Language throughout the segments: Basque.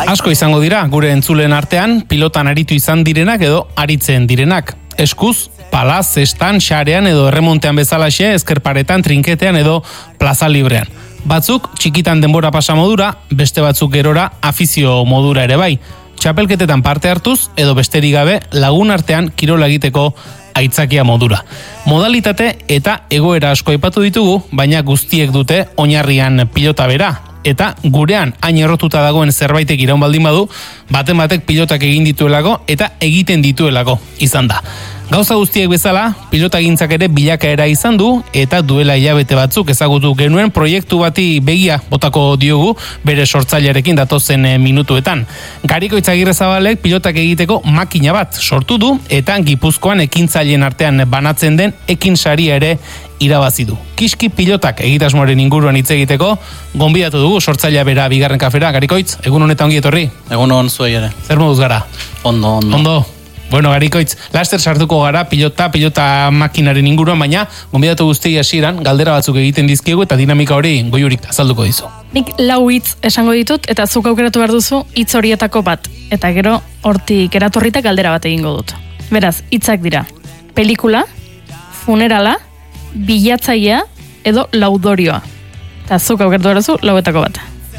Asko izango dira gure entzulen artean pilotan aritu izan direnak edo aritzen direnak. Eskuz, palaz, zestan, xarean edo erremontean bezalaxe, ezkerparetan, trinketean edo plaza librean. Batzuk txikitan denbora pasa modura, beste batzuk gerora afizio modura ere bai. Txapelketetan parte hartuz edo besterik gabe lagun artean kirola egiteko aitzakia modura. Modalitate eta egoera asko aipatu ditugu, baina guztiek dute oinarrian pilota bera. Eta gurean hain errotuta dagoen zerbaitek iraun baldin badu, baten batek pilotak egin dituelako eta egiten dituelako izan da. Gauza guztiek bezala, pilotagintzak ere bilakaera izan du eta duela hilabete batzuk ezagutu genuen proiektu bati begia botako diogu bere sortzailearekin datozen minutuetan. Gariko Itzagirrezabalek pilotak egiteko makina bat sortu du eta Gipuzkoan ekintzaileen artean banatzen den ekin saria ere irabazi du. Kiski pilotak egitasmoaren inguruan hitz egiteko gonbidatu dugu sortzailea bera bigarren kafera. Garikoitz, egun honetan ongi etorri. Egun hon zuei ere. Zer moduz gara? Ondo. Bueno, Garikoitz, laster sartuko gara pilota makinaren inguruan, baina gonbidatu guztiei hasieran galdera batzuk egiten dizkiegu eta dinamika hori goiurik azalduko dizu. Nik 4 hitz esango ditut eta zuk aukeratu behar duzu hitz horietako bat. Eta gero hortik eratorrita galdera bat egingo dut. Beraz, hitzak dira: pelikula, funerala, bilatzailea edo laudorioa. Eta zuk aukeratu behar duzu lauetako bat.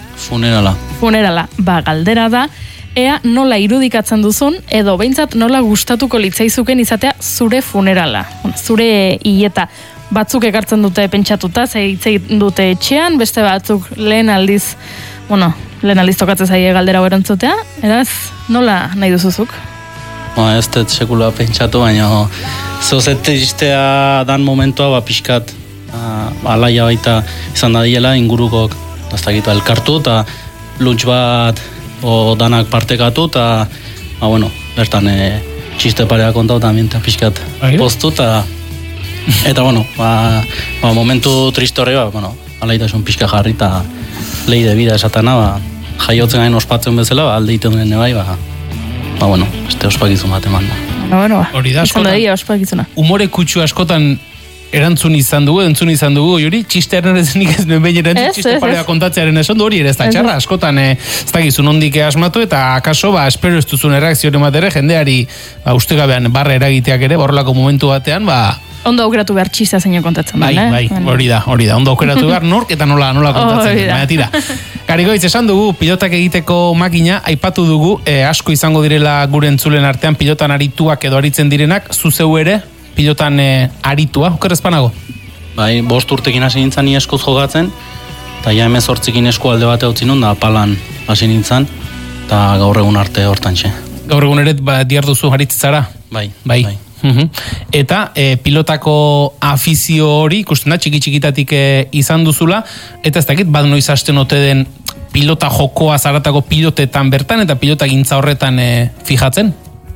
Funerala. Galdera da, ea nola irudikatzen duzun, edo behintzat nola gustatuko litzaizuken izatea zure funerala. Zure hileta batzuk ekartzen dute pentsatuta, zeitzen dute etxean, beste batzuk lehen aldiz tokatzen zaie galdera erantzutea, eraz, nola nahi duzuzuk? Ez dut sekula pentsatu, baina zozete iztea dan momentua pixkat alaia baita izan dadiela ingurukok elkartu eta lunch bat o danak partekatu eta bertan txiste parea kontau eta ambientea pixkat postu eta momentu triste horre alaitasun pixka jarri eta lehi de vida esatana jaiotzen gain ospatzen bezala alde iten duen bai este ospakizun bat eman da. Hori da, askotan umore kutsu askotan entzun izan dugu, Juri, txistearen nik ez nuen behin erantzun, txiste parea kontatzearen esan du, hori ere ez da txarra, askotan ez da gizun ondik asmatu, eta akaso, espero ez duzun erreakzioen ematere, jendeari ustegabean barra eragiteak ere, borrelako momentu batean, ondo aukeratu behar txistea zein kontatzen. Bai, hori da, ondo aukeratu behar nork eta nola kontatzen. Baina tira. Garikoitz, esan dugu, pilotak egiteko makina, aipatu dugu, asko izango direla gure entzulen artean, pilotan arituak edo aritzen direnak, zuzeu ere, pilotan aritua, okerrezpanago? Bai, 5 urtekin hasi nintzen ni eskuz jogatzen, eta ja 18ekin esku alde bate utzi nun, da palan hasi nintzen, eta gaur egun arte hortantxe. Gaur egun ere diarduzu aritzara? Bai. Eta pilotako afizio hori, ikusten da, txikitatik izan duzula, eta ez dakit, bat noiz hasten ote den pilota jokoa zaratako pilotetan bertan, eta pilota gintza horretan fijatzen?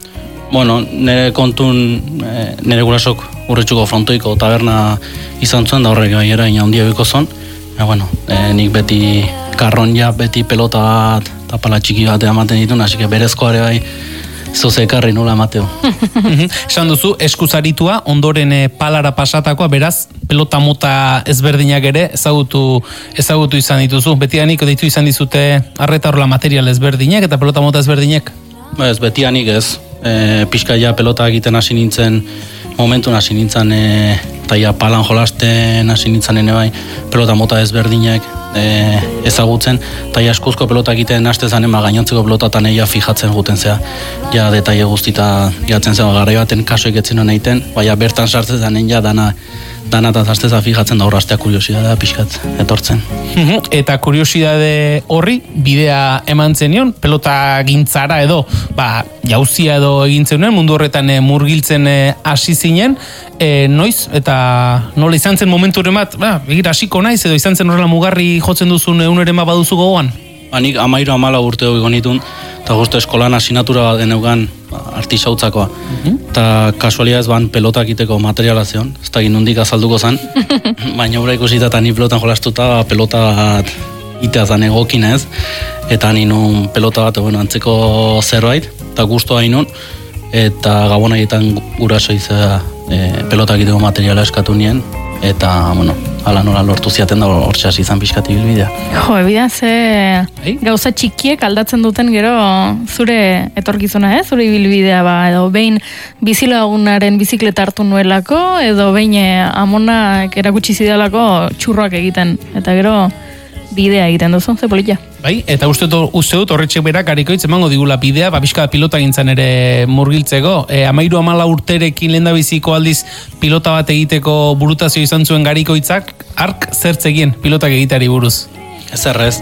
Nire kontun, nire gurasok urretxuko frontoiko taberna izan zuen, da horrek bai eraina handia biko zon. Nik beti karron beti pelota bat, eta pala txiki bat ematen ditun, hasi berezkoare bai, zozekarri nula emateo. Esan duzu, eskuzaritua, ondoren palara pasatakoa, beraz, pelota mota ezberdinak ere ezagutu izan dituzu. Betianik deitu izan dizute arreta horrela material ezberdinak eta pelota mota ezberdinak? Ez, betianik ez. Pixka pelota egiten hasi nintzen, momentun hasi nintzen, eta palan jolasten hasi nintzen ene bai, pelota mota ezberdinak ezagutzen, eta askuzko pelota egiten haste zanen, gainontzeko pelotatan fijatzen guten zea, detaile guztita jatzen zea, garrai baten kasoik etzen hona egiten, bertan sartzen zanen dana eta zasteza fijatzen da horraztea kuriosidadea pixkat etortzen. Eta kuriosidade horri bidea eman zenion, pelota gintzara edo, jauzia edo egintzen nuen, mundu horretan murgiltzen hasi zinen, noiz eta nola izan zen momentu horren bat, begira hasiko naiz edo izan zen horrela mugarri jotzen duzun uneren bat baduzu gogoan? Nik 13 urte hori gonitun, eta guztu eskolan asignatura bat deneugan artisautzakoa. Eta kasualia ez pelotak iteko materiala zion, ez da ginundik azalduko zen, baina ura ikusita eta ni pelotan jolastuta pelota bat itea zan egokin ez, eta ninun pelota bat antzeko zerbait, eta guztua inun, eta gabona egiten guraso izan pelotak iteko materiala eskatu nien, eta ala nola lortu ziaten da hortxe hasi izan pixkat ibilbidea. Jo, ebidan ze gauza txikiek aldatzen duten gero zure etorkizuna, zure ibilbidea edo behin bizilagunaren bizikleta hartu nuelako, edo behin amonak erakutsi zidalako txurroak egiten, eta gero bidea egiten duzu, ze polita. Bai, eta uste dut horretxe berak harikoitz emango digula bidea, pixka pilota gintzen ere murgiltzeko. 13-14 urterekin lehendabiziko aldiz pilota bat egiteko burutazio izan zuen garikoitzak, ark zertzegien pilotak egiteari buruz? Ezerrez,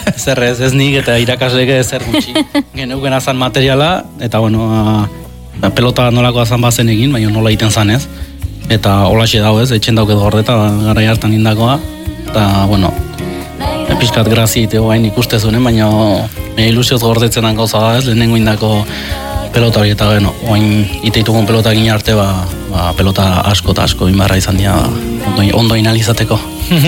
ez nik eta irakasleke ezer gutxi. Geneuken azan materiala, eta pelota nolako azan bazen egin, baina nola egiten zanez. Eta holaxe dago ez, etxen dauket gordeta, garai hartan indakoa. Eta, pixkat grazia itego hain ikustezunen, baina ilusioz gordetzenan gauza da ez, lehenengo indako pelota hori, eta oain iteitugun pelota gine arte, pelota asko eta asko inbarra izan dira ondo inalizateko.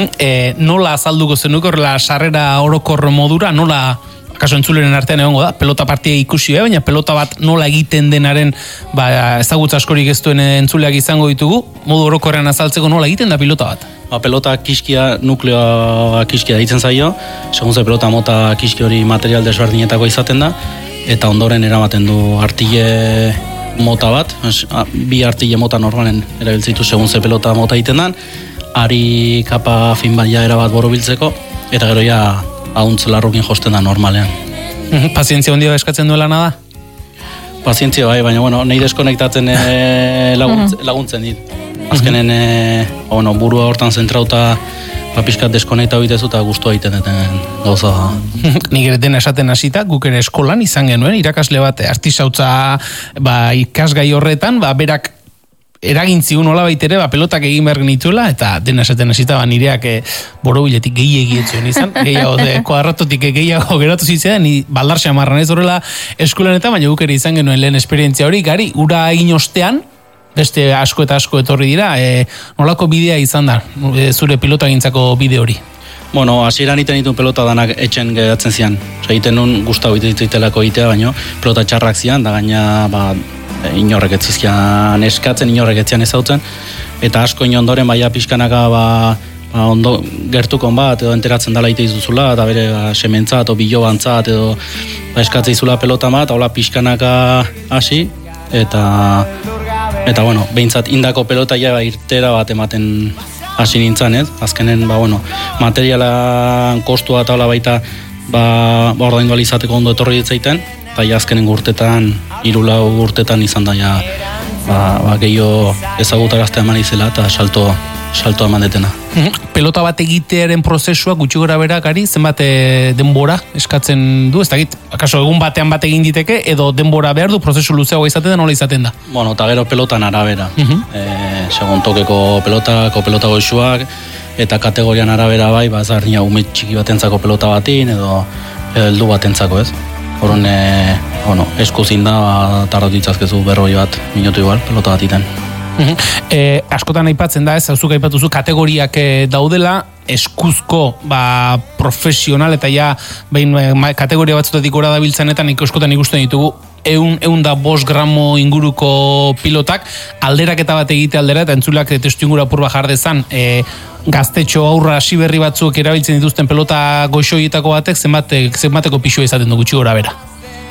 Nola azalduko zenuko horrela sarrera orokor modura, nola kaso entzuleren artean egongo da, pelota partia ikusi, baina pelota bat nola egiten denaren ezagutza askorik ez duen entzuleak izango ditugu, modu orokorrean azaltzeko nola egiten da pilota bat? Pelota kiskia, nukleoa kiskia deitzen zaio, segun ze pelota mota kiski hori material desberdinetako izaten da, eta ondoren eramaten du artile mota bat, bi artile mota normalen erabiltzitu segun ze pelota mota egiten dan, ari kapa fin bat jaera bat borobiltzeko, eta gero ja ahuntz larrukin josten da normalean. Pazientzia ondia eskatzen duela nada? Pazientzia bai, baina nahi deskonektatzen laguntzen dit. Azkenen burua hortan zentrauta pixkat deskonekta bitezu eta guztua egiten deten gauza. Nik ere dena esaten hasita, guk ere eskolan izan genuen, irakasle bat artisautza ikasgai horretan, berak eragintzigun hola baitere, pelotak egin behar genituela, eta dena esaten hasita, nireak borobiletik gehiegi etzuen izan, gehiago, kuadratotik gehiago geratu zitzen, ni baldar xamarran ez horrela eskolanetan, baina guk ere izan genuen lehen esperientzia hori, gari, ura egin ostean, beste asko eta asko etorri dira, nolako bidea izan da, zure pilota gintzako bide hori? Hasieran iten ditun pelota danak etxen geratzen zian. Egiten nun gustau iteitelako egitea, baino pelota txarrak zian, da gaina inorrek etzizkian eskatzen, inorrek etzian ezautzen, eta asko inondoren pixkanaka ondo gertukon bat, edo enteratzen dala ite izuzula, eta bere sementzat, edo bilobantzat, edo eskatzea izula pelota bat, hola pixkanaka hasi, eta behintzat indako pelota irtera bat ematen hasi nintzen, ez? Azkenen, materialan kostua eta hola baita ordaindu alizateko ondo etorri ditzaiten, eta azkenen urtetan, 3-4 urtetan izan da gehiago ezagutaraztea eman izela eta salto eman detena. Pelota bat egitearen prozesua gutxi gora berak ari, zenbat denbora eskatzen du, ez dakit, akaso egun batean bat egin diteke, edo denbora behar du, prozesu luzeagoa izaten da, nola izaten da? Eta gero pelotan arabera. Segun tokeko pelota goxuak, eta kategorian arabera bai, zarnia ume txiki batentzako pelota batin, edo heldu batentzako, ez? Horren, eskuzin da, tardatu ditzazkezu 40 bat minutu igual, pelota bat iten. Askotan aipatzen da, ez, zuk aipatuzu kategoriak daudela, eskuzko profesional eta behin kategoria batzuetatik gora dabiltzanetan askotan ikusten ditugu 105 gramo inguruko pilotak alderaketa bat egite aldera eta entzuleak testu inguru apur bat jardezan gaztetxo aurra hasi berri batzuk erabiltzen dituzten pelota goxoietako batek zenbateko pixua izaten du gutxi gora bera?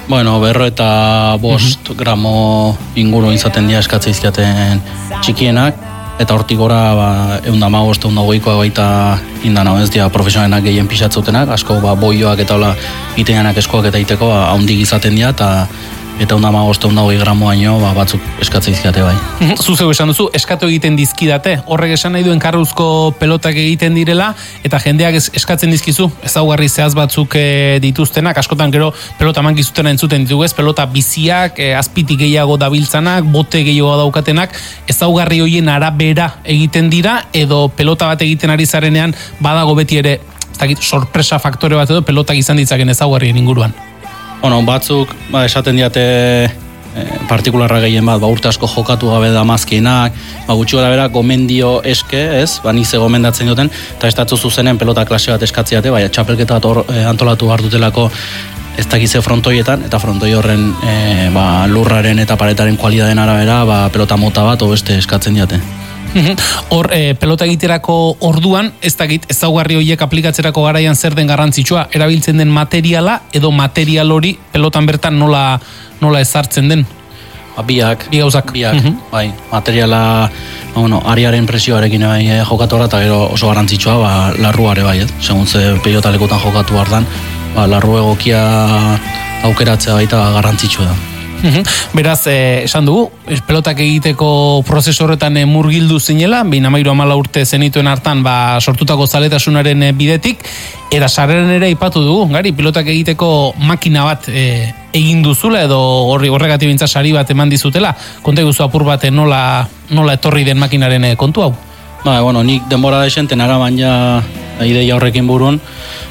5 gramo inguru izaten dira eskatzea izkiaten txikienak, eta hortik gora 115-120koa baita indan hau ez dira profesionalenak gehien pixatzutenak, asko boioak eta hola itenanak eskoak eta iteko haundik izaten dira, eta 115-120 gramoaino batzuk eskatzea izkiate bai. Zuzeu esan duzu, eskatu egiten dizkidate, horrek esan nahi duen karruzko pelotak egiten direla, eta jendeak eskatzen dizkizu, ezaugarri zehaz batzuk dituztenak, askotan gero pelota mankizutena entzuten ditugu ez, pelota biziak, azpitik gehiago dabiltzanak, bote gehiago daukatenak, ezaugarri horien arabera egiten dira, edo pelota bat egiten ari zarenean, badago beti ere, sorpresa faktore bat edo, pelotak izan ditzaken ezaugarrien inguruan. Batzuk esaten diate partikularra gehien bat, urte asko jokatu gabe da mazkienak, gutxi gara bera gomendio eske, ez, nize gomendatzen duten, eta estatzu zuzenen pelota klase bat eskatziate, txapelketa bat antolatu behar dutelako ez dakize frontoietan, eta frontoi horren lurraren eta paretaren kualidaden arabera pelota mota bat beste eskatzen diate. Hor, pelota egiterako orduan, ez dakit ezaugarri horiek aplikatzerako garaian zer den garrantzitsua, erabiltzen den materiala edo material hori pelotan bertan nola ezartzen den? Biak, gauzak. Bai, materiala, ariaren presioarekin jokatu gara, eta gero oso garrantzitsua, larruare bai, segun ze pelota lekutan jokatu bardan, larru egokia aukeratzea baita garrantzitsua da. Beraz, esan dugu, pelotak egiteko prozesu horretan murgildu zinela, 13-14 urte zenituen hartan sortutako zaletasunaren bidetik, eta sarreran ere aipatu dugu, gari, pelotak egiteko makina bat egin duzula, edo horregatik bintza sari bat eman dizutela, konta eguzu apur bat nola etorri den makinaren kontu hau? Nik denbora desenten araban ja ideia horrekin burun,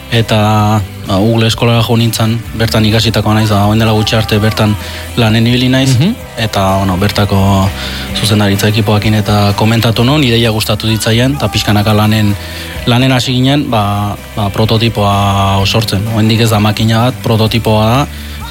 eta Google eskolara jo nintzen, bertan ikasitako naiz, oen dela gutxi arte bertan lanen ibili naiz, eta bertako zuzendaritza ekipoakin eta komentatu nun, ideia gustatu ditzaien, eta pixkanaka lanen hasi ginen, prototipoa sortzen. Oendik ez da makina bat, prototipoa da,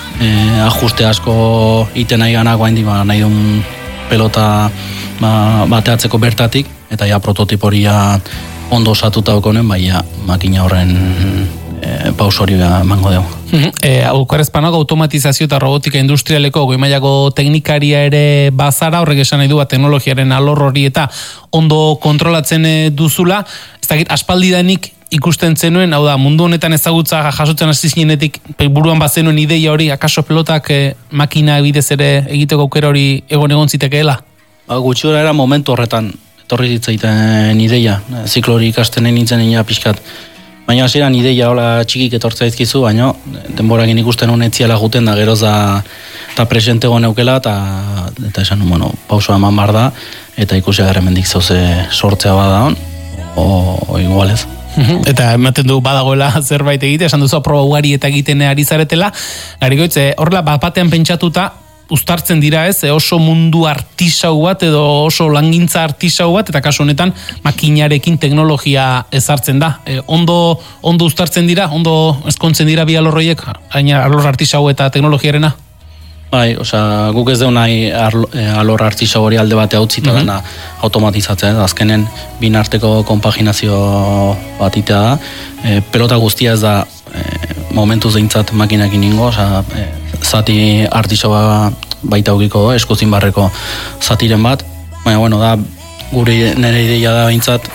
ajuste asko iten nahi ganak, oendik nahi duen pelota bateatzeko bertatik, eta prototiporia ondo osatuta okonen, makina horren pausori emango dugu. Aukarezpanak automatizazio eta robotika industrialeko goi-mailako teknikaria ere bazara, horrek esan nahi du teknologiaren alor hori eta ondo kontrolatzen duzula, ez dakit aspaldidanik ikusten zenuen, hau da, mundu honetan ezagutza jasotzen hasi zinenetik buruan bazenuen ideia hori, akaso pelotak makina bidez ere egiteko aukera hori egon zitekeela? Gutxi era momentu horretan etorri ditzaiten ideia, ziklo hori ikasten nintzen ina pixkat. Baina hasieran ideia hola txikik etortza izkizu, baina denborakin ikusten honetziala guten da geroz da presente goneukela, eta esan, pausoa eman bar da, eta ikusi agarremendik zauze sortzea bada hon, o igualez. Eta ematen du badagoela zerbait egite, esan duzu aproba ugari eta egiten ari zaretela, Garigoitz, horrela batean pentsatuta, uztartzen dira ez, oso mundu artisau bat edo oso langintza artisau bat, eta kasu honetan makinarekin teknologia ezartzen da. Ondo uztartzen dira, ondo eskontzen dira bi alorroiek, alor artisau eta teknologiarena? Bai, guk ez deun nahi alor artisau hori alde bate hautzita dena automatizatzen, azkenen bin arteko konpaginazio bat itea da, pelota guztia ez da momentu zeintzat makinakin ingo, zati artisaua baita ugiko, eskuzin barreko zatiren bat, baina, da, gure nire ideia da behintzat,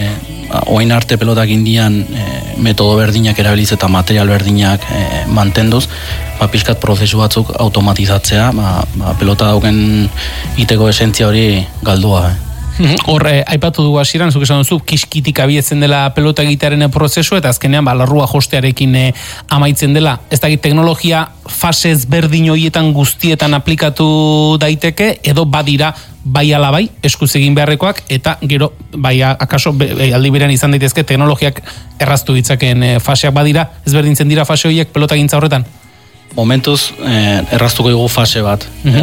oain arte pelotak indian metodo berdinak erabiliz eta material berdinak mantenduz, pixkat prozesu batzuk automatizatzea, pelota dauken iteko esentzia hori galdua. Hor, aipatu dugu hasieran, zuk esan duzu, kiskitik abietzen dela pelota egitearen prozesu, eta azkenean, larrua jostearekin amaitzen dela. Ez dakit teknologia fase ezberdin horietan guztietan aplikatu daiteke, edo badira bai ala bai, eskuz egin beharrekoak, eta gero, bai akaso, aldi berean izan daitezke, teknologiak erraztu ditzakeen faseak badira, ezberdintzen dira fase horiek pelota gintza horretan? Momentuz, erraztuko dugu fase bat.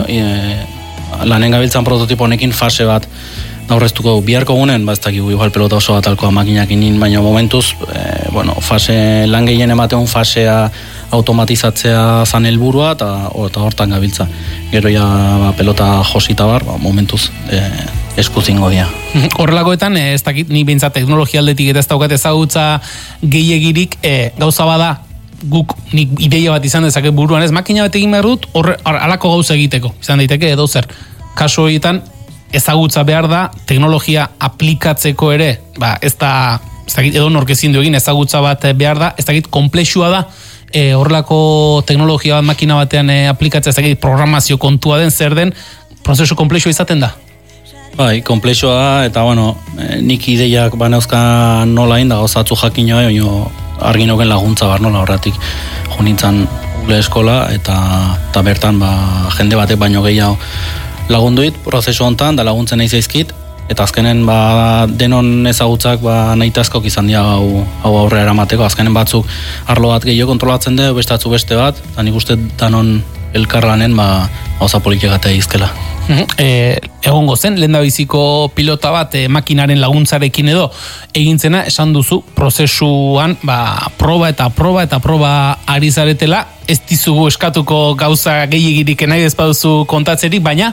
Lanen gabiltzan prototipo honekin fase bat aurreztuko biharko gunen, ez dakigu igual pelota oso bat alkoa makinakin nin, baina momentuz, fase lan gehien emateun fasea automatizatzea zan helburua eta hortan gabiltza. Gero ja pelota josita bar, momentuz eskuzingo dia. Horrelakoetan, ez dakit, ni behintzat teknologia aldetik eta ez daukat ezagutza gehiagirik, gauza bada, guk nik ideia bat izan dezaket buruan, ez makina bat egin behar dut, halako gauza egiteko, izan daiteke edo zer. Kasu horietan, ezagutza behar da, teknologia aplikatzeko ere, ez dakit edo norkezin du egin, ezagutza bat behar da, ez dakit komplexua da, horrelako teknologia bat makina batean aplikatzea, ez dakit programazio kontua den, zer den, prozesu komplexua izaten da? Bai, komplexua da, eta nik ideiak banauzka nola inda, gauzatzu jakin joa, arginoken laguntza bar nola horretik jo nintzen Google eskola, eta bertan jende batek baino gehiago lagunduit prozesu hontan, da laguntzen nahi zaizkit, eta azkenen denon ezagutzak nahitazkok izan dira hau aurrera eramateko, azkenen batzuk arlo bat gehiago kontrolatzen dugu, beste batzu beste bat, eta nik uste danon elkarlanen gauza politikatea izkela. Egongo zen, lehendabiziko pilota bat makinaren laguntzarekin edo egintzena, esan duzu prozesuan proba eta proba ari zaretela, ez dizugu eskatuko gauza gehiegirik nahi ez baduzu kontatzerik, baina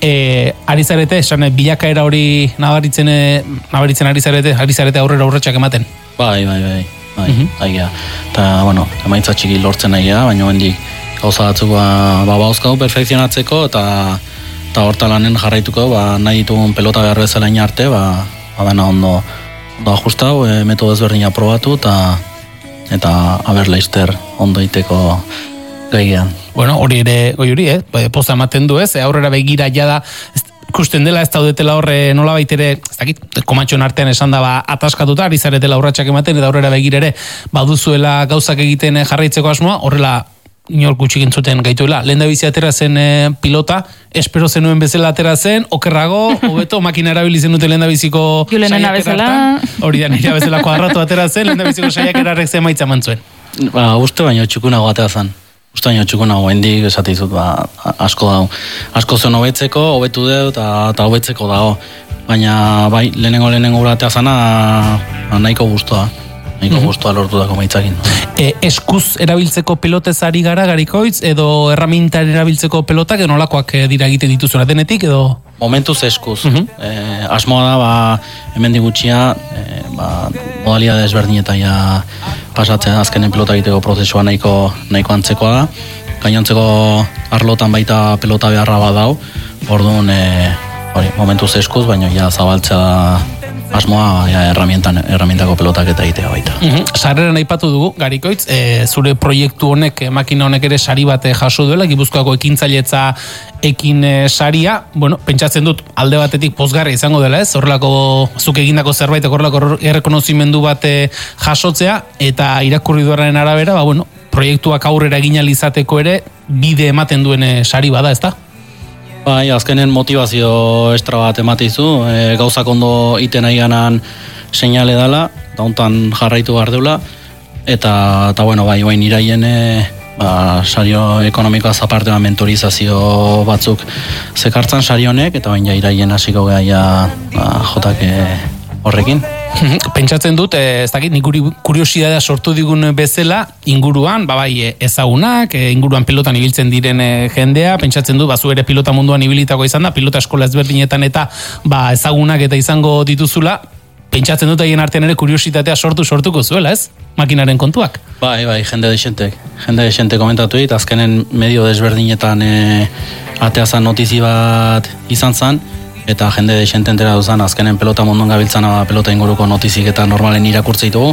ari zarete, esan bilakaera hori nabaritzen ari zarete aurrera urratsak ematen. Bai, aia. Eta, bueno, emaitza txiki lortzen aia, baina hendik gauza batzuk bauzkau perfekzionatzeko eta hortalanen jarraituko, nahi ditugun pelota behar bezala arte, dena ondo ajustau, metodo ezberdina probatu eta aber laizter ondo iteko gaigean. Bueno, hori ere, poza ematen du ez, aurrera begira jada, ikusten dela ez daudetela horre nola baitere, ez dakit, komatxon artean esan da ataskatuta, ari zaretela urratsak ematen, eta aurrera begira ere, baduzuela gauzak egiten jarraitzeko asmoa, horrela inork gutxik entzuten gaituela. Lehendabizi atera zen pilota, espero zenuen bezala atera zen, okerrago, hobeto, makina erabili zen dute lehendabiziko Julenena bezala. Hori da, nire bezala kuadratu atera zen, lehendabiziko saiakerarek zen maitza mantzuen. Uste baino txukunago atera zen. Uste baino txukunago, hendik esatizut, asko dago. Asko zen hobetzeko, hobetu deu, eta hobetzeko dago. Baina, bai, lehenengo ura atera zena, nahiko guztua. Nahiko guztua lortu dako maitzakin. Eskuz erabiltzeko pelotez ari gara, Garikoitz, edo erramintar erabiltzeko pelotak, nolakoak dira egiten dituzuna denetik, edo? Momentuz eskuz. Asmoa da, hemen digutxia, modalidade ezberdinetaia pasatzen azkenen pelota egiteko prozesua nahiko antzekoa da. Gainontzeko arlotan baita pelota beharra badau, orduan, momentuz eskuz, baina ja zabaltzea asmoa erramientako pelotak eta egitea baita. Sarreran aipatu dugu, Garikoitz, zure proiektu honek, makina honek ere sari bat jaso duela, Gipuzkoako ekintzailetza ekin saria, bueno, pentsatzen dut alde batetik pozgarri izango dela ez, horrelako zuk egindako zerbait, horrelako errekonozimendu bat jasotzea, eta irakurri duaren arabera, proiektuak aurrera egin ahal izateko ere, bide ematen duen sari bada, ezta? Bai, azkenen motivazio estra bat ematizu, gauzak ondo iten nahi ganan seinale dela, eta hontan jarraitu behar deula, eta bai, iraien sario ekonomikoa zapartea mentorizazio batzuk zekartzan sarionek, eta baina iraien hasiko gaia jotak horrekin. Pentsatzen dut, ez dakit, nik kuriosidadea sortu digun bezala, inguruan, ezagunak, inguruan pelotan ibiltzen diren jendea, pentsatzen dut, zu ere pilota munduan ibilitako izan da, pilota eskola ezberdinetan eta ezagunak eta izango dituzula, pentsatzen dut haien artean ere kuriositatea sortuko zuela, ez? Makinaren kontuak. Bai, jende desente komentatu dit, azkenen medio desberdinetan ateazan notizi bat izan zan, eta jende desente entera duzan, azkenen pelota munduan gabiltzana pelota inguruko notizik eta normalen irakurtze ditugu,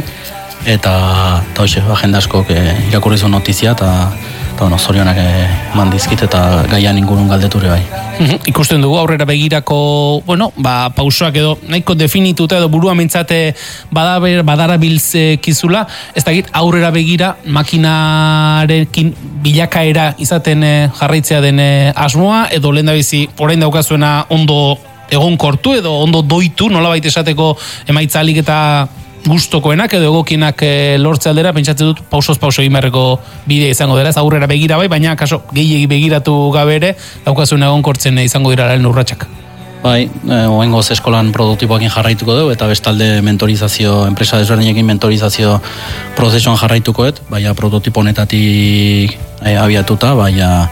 eta hoxe, jende askok irakurri zuen notizia, eta zorionak eman dizkit eta gaian ingurun galdeture bai. Ikusten dugu aurrera begirako, pausoak edo nahiko definituta edo burua mintzate badara biltzekizula, ez dakit aurrera begira makinarekin bilakaera izaten jarraitzea den asmoa, edo lehendabizi orain daukazuena ondo egonkortu edo ondo doitu, nolabait esateko emaitza alik eta gustokoenak edo egokienak lortze aldera, pentsatzen dut pausoz pauso egin beharreko bidea izango dela, ez aurrera begira bai, baina kaso gehiegi begiratu gabe ere, daukazuen egonkortzen izango dira lehen urratsak. Bai, oengoz eskolan produktiboakin jarraituko dugu, eta bestalde mentorizazio, enpresa desberdinekin mentorizazio prozesuan jarraitukoet, baina prototipo honetatik abiatuta, baina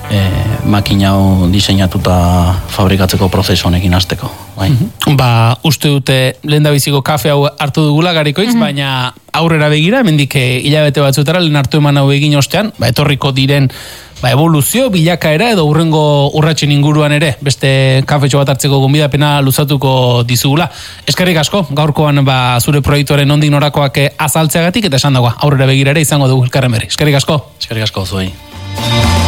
makina hau diseinatuta fabrikatzeko prozesu honekin hasteko. Bai. Uste dute lehendabiziko kafe hau hartu dugula, Garikoitz, baina aurrera begira, hemendik hilabete batzutara, lehen hartu eman hau egin ostean, etorriko diren evoluzio, bilakaera edo urrengo urratsen inguruan ere, beste kafetxo bat hartzeko gonbidapena luzatuko dizugula. Eskerrik asko, gaurkoan zure proiektuaren nondik norakoak azaltzeagatik, eta esan dagoa, aurrera begira ere izango dugu elkarren berri. Eskerrik asko. Eskerrik asko zuei.